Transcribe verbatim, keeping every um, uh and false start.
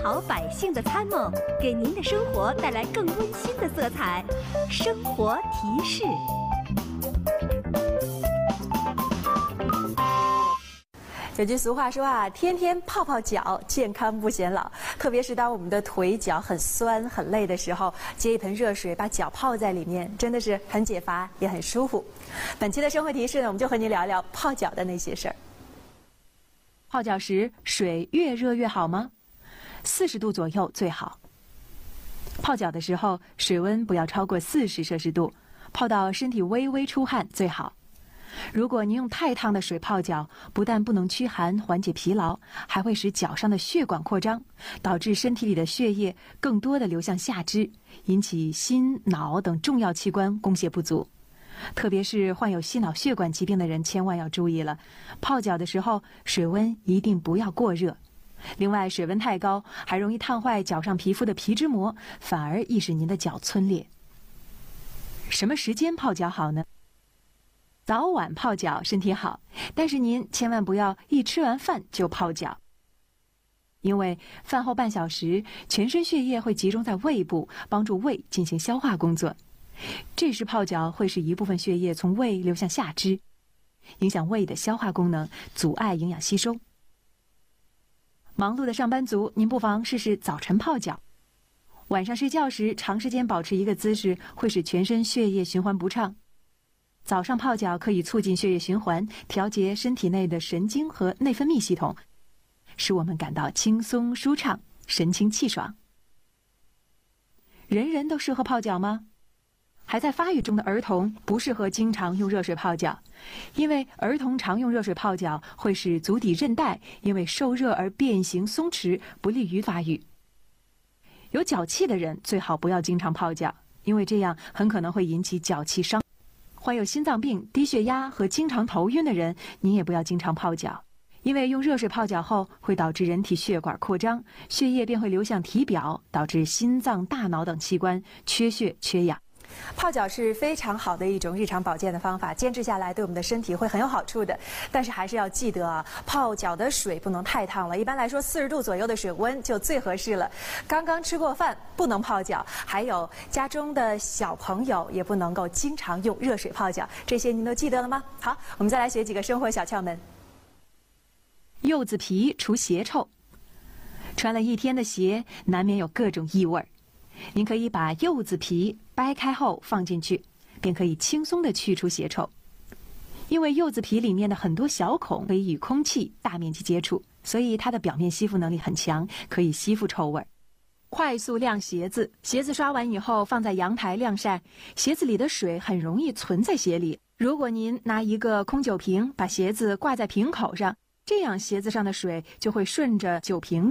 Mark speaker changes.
Speaker 1: 好百姓的参谋，给您的生活带来更温馨的色彩。生活提示。
Speaker 2: 有句俗话说啊，天天泡泡脚，健康不显老。特别是当我们的腿脚很酸、很累的时候，接一盆热水，把脚泡在里面，真的是很解乏，也很舒服。本期的生活提示呢，我们就和您聊聊泡脚的那些事儿。泡脚时，水越热越好吗？四十度左右最好。泡脚的时候，水温不要超过四十摄氏度，泡到身体微微出汗最好。如果您用太烫的水泡脚，不但不能驱寒缓解疲劳，还会使脚上的血管扩张，导致身体里的血液更多的流向下肢，引起心、脑等重要器官供血不足。特别是患有心脑血管疾病的人，千万要注意了，泡脚的时候水温一定不要过热。另外，水温太高还容易烫坏脚上皮肤的皮脂膜，反而易使您的脚皴裂。什么时间泡脚好呢？早晚泡脚身体好，但是您千万不要一吃完饭就泡脚，因为饭后半小时，全身血液会集中在胃部，帮助胃进行消化工作。这时泡脚会使一部分血液从胃流向下肢，影响胃的消化功能，阻碍营养吸收。忙碌的上班族，您不妨试试早晨泡脚。晚上睡觉时，长时间保持一个姿势，会使全身血液循环不畅。早上泡脚可以促进血液循环，调节身体内的神经和内分泌系统，使我们感到轻松舒畅，神清气爽。人人都适合泡脚吗？还在发育中的儿童不适合经常用热水泡脚，因为儿童常用热水泡脚会使足底韧带因为受热而变形松弛，不利于发育。有脚气的人最好不要经常泡脚，因为这样很可能会引起脚气伤。患有心脏病、低血压和经常头晕的人，您也不要经常泡脚，因为用热水泡脚后会导致人体血管扩张，血液便会流向体表，导致心脏、大脑等器官缺血缺氧。泡脚是非常好的一种日常保健的方法，坚持下来对我们的身体会很有好处的。但是还是要记得啊，泡脚的水不能太烫了，一般来说四十度左右的水温就最合适了。刚刚吃过饭不能泡脚，还有家中的小朋友也不能够经常用热水泡脚，这些您都记得了吗？好，我们再来学几个生活小窍门。柚子皮除鞋臭，穿了一天的鞋难免有各种异味，您可以把柚子皮掰开后放进去，便可以轻松地去除鞋臭。因为柚子皮里面的很多小孔可以与空气大面积接触，所以它的表面吸附能力很强，可以吸附臭味。快速晾鞋子，鞋子刷完以后放在阳台晾晒，鞋子里的水很容易存在鞋里。如果您拿一个空酒瓶把鞋子挂在瓶口上，这样鞋子上的水就会顺着酒瓶